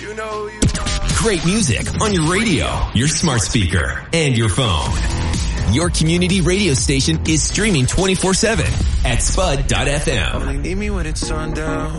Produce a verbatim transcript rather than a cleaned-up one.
You know who you are. Great music on your radio, your smart speaker, and your phone. Your community radio station is streaming twenty-four seven at spud dot f m. Only need me when it's sundown.